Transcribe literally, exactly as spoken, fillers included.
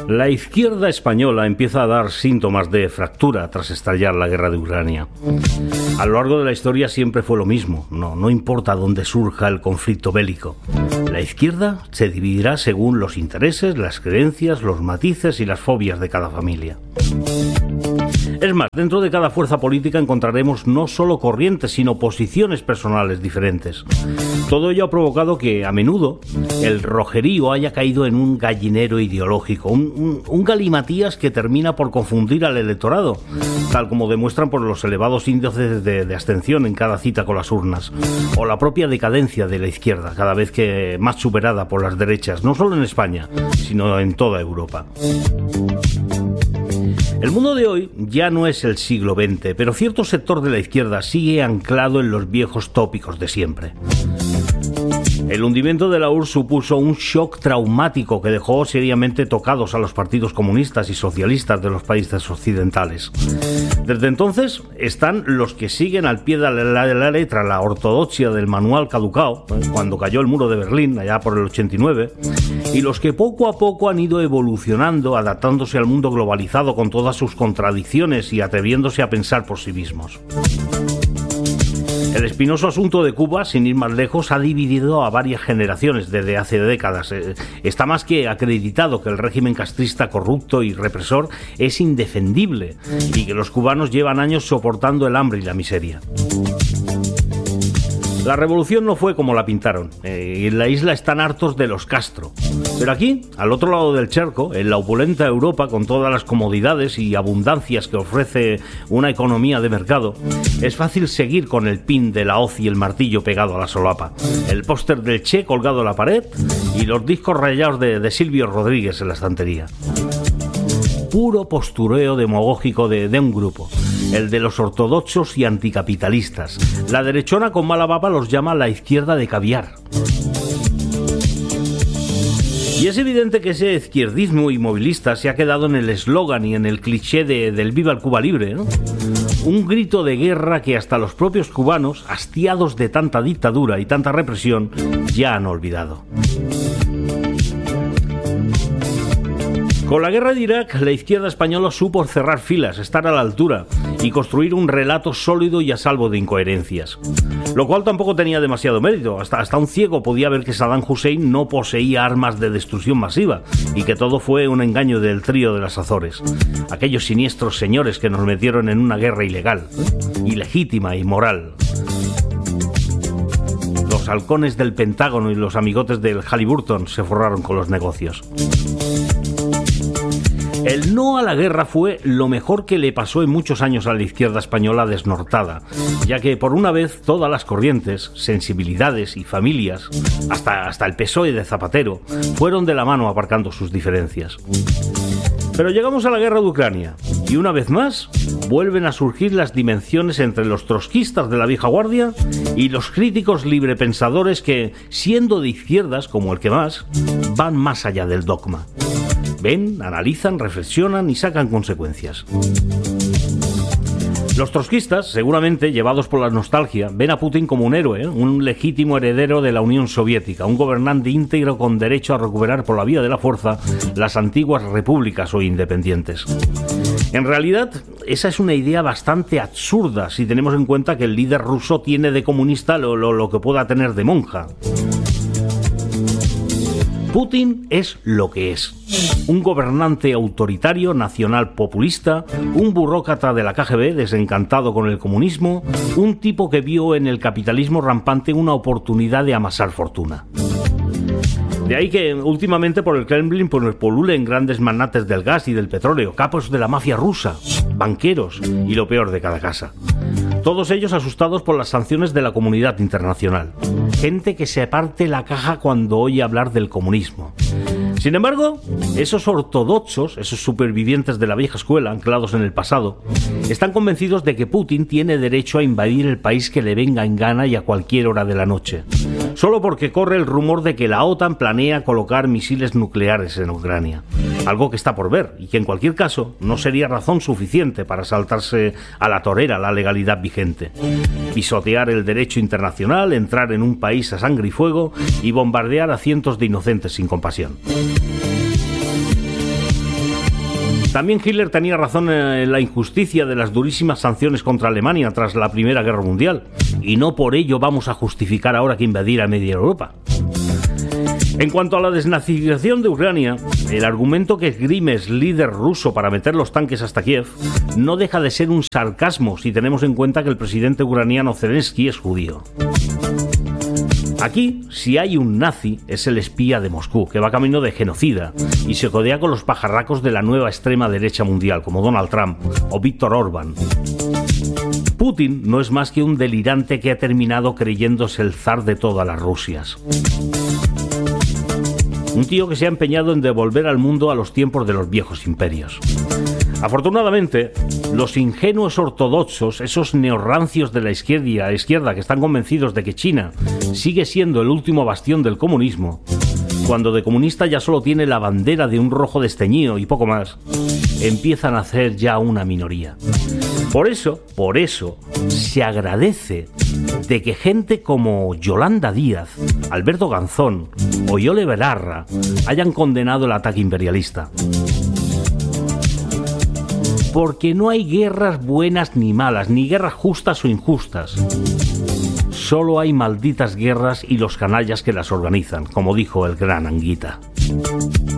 La izquierda española empieza a dar síntomas de fractura tras estallar la guerra de Ucrania. A lo largo de la historia siempre fue lo mismo, no, no importa dónde surja el conflicto bélico. La izquierda se dividirá según los intereses, las creencias, los matices y las fobias de cada familia. Es más, dentro de cada fuerza política encontraremos no solo corrientes, sino posiciones personales diferentes. Todo ello ha provocado que, a menudo, el rojerío haya caído en un gallinero ideológico, un, un, un galimatías que termina por confundir al electorado, tal como demuestran por los elevados índices de, de abstención en cada cita con las urnas, o la propia decadencia de la izquierda, cada vez que más superada por las derechas, no solo en España, sino en toda Europa. El mundo de hoy ya no es el siglo veinte, pero cierto sector de la izquierda sigue anclado en los viejos tópicos de siempre. El hundimiento de la U R S S supuso un shock traumático que dejó seriamente tocados a los partidos comunistas y socialistas de los países occidentales. Desde entonces están los que siguen al pie de la, de la letra la ortodoxia del manual caducao, cuando cayó el muro de Berlín, allá por el ochenta y nueve, y los que poco a poco han ido evolucionando, adaptándose al mundo globalizado con todas sus contradicciones y atreviéndose a pensar por sí mismos. El espinoso asunto de Cuba, sin ir más lejos, ha dividido a varias generaciones desde hace décadas. Está más que acreditado que el régimen castrista corrupto y represor es indefendible y que los cubanos llevan años soportando el hambre y la miseria. La revolución no fue como la pintaron. Eh, en la isla están hartos de los Castro. Pero aquí, al otro lado del charco, en la opulenta Europa, con todas las comodidades y abundancias que ofrece una economía de mercado, es fácil seguir con el pin de la hoz y el martillo pegado a la solapa, el póster del Che colgado en la pared y los discos rayados de, de Silvio Rodríguez en la estantería. Puro postureo demagógico de, de un grupo, el de los ortodoxos y anticapitalistas. La derechona con mala baba los llama la izquierda de caviar. Y es evidente que ese izquierdismo inmovilista se ha quedado en el eslogan y en el cliché de, del Viva el Cuba Libre, ¿no? Un grito de guerra que hasta los propios cubanos, hastiados de tanta dictadura y tanta represión, ya han olvidado. Con la guerra de Irak, la izquierda española supo cerrar filas, estar a la altura y construir un relato sólido y a salvo de incoherencias. Lo cual tampoco tenía demasiado mérito. Hasta, hasta un ciego podía ver que Saddam Hussein no poseía armas de destrucción masiva y que todo fue un engaño del trío de las Azores. Aquellos siniestros señores que nos metieron en una guerra ilegal, ilegítima y moral. Los halcones del Pentágono y los amigotes del Halliburton se forraron con los negocios. El no a la guerra fue lo mejor que le pasó en muchos años a la izquierda española desnortada, ya que por una vez todas las corrientes, sensibilidades y familias, hasta, hasta el P S O E de Zapatero, fueron de la mano aparcando sus diferencias. Pero llegamos a la guerra de Ucrania, y una vez más vuelven a surgir las dimensiones entre los trotskistas de la vieja guardia y los críticos librepensadores que, siendo de izquierdas como el que más, van más allá del dogma. Ven, analizan, reflexionan y sacan consecuencias. Los trotskistas, seguramente llevados por la nostalgia, ven a Putin como un héroe, ¿eh? Un legítimo heredero de la Unión Soviética, un gobernante íntegro con derecho a recuperar por la vía de la fuerza las antiguas repúblicas o independientes. En realidad, esa es una idea bastante absurda si tenemos en cuenta que el líder ruso tiene de comunista lo, lo, lo que pueda tener de monja. Putin es lo que es, un gobernante autoritario, nacional populista, un burócrata de la K G B desencantado con el comunismo, un tipo que vio en el capitalismo rampante una oportunidad de amasar fortuna. De ahí que últimamente por el Kremlin pues, pululen grandes magnates del gas y del petróleo, capos de la mafia rusa, banqueros y lo peor de cada casa. Todos ellos asustados por las sanciones de la comunidad internacional. Gente que se parte la caja cuando oye hablar del comunismo. Sin embargo, esos ortodoxos, esos supervivientes de la vieja escuela, anclados en el pasado, están convencidos de que Putin tiene derecho a invadir el país que le venga en gana y a cualquier hora de la noche, solo porque corre el rumor de que la OTAN planea colocar misiles nucleares en Ucrania, algo que está por ver y que en cualquier caso no sería razón suficiente para saltarse a la torera la legalidad vigente, pisotear el derecho internacional, entrar en un país a sangre y fuego y bombardear a cientos de inocentes sin compasión. También Hitler tenía razón en la injusticia de las durísimas sanciones contra Alemania tras la Primera Guerra Mundial, y no por ello vamos a justificar ahora que invadiera media Europa. En cuanto a la desnazificación de Ucrania, el argumento que esgrime el líder ruso para meter los tanques hasta Kiev no deja de ser un sarcasmo si tenemos en cuenta que el presidente ucraniano Zelensky es judío. Aquí, si hay un nazi, es el espía de Moscú, que va camino de genocida y se codea con los pajarracos de la nueva extrema derecha mundial, como Donald Trump o Víctor Orbán. Putin no es más que un delirante que ha terminado creyéndose el zar de todas las Rusias. Un tío que se ha empeñado en devolver al mundo a los tiempos de los viejos imperios. Afortunadamente, los ingenuos ortodoxos, esos neorrancios de la izquierda, izquierda que están convencidos de que China sigue siendo el último bastión del comunismo, cuando de comunista ya solo tiene la bandera de un rojo desteñido y poco más, empiezan a hacer ya una minoría. Por eso, por eso, se agradece de que gente como Yolanda Díaz, Alberto Garzón o Yole Belarra hayan condenado el ataque imperialista. Porque no hay guerras buenas ni malas, ni guerras justas o injustas. Solo hay malditas guerras y los canallas que las organizan, como dijo el gran Anguita.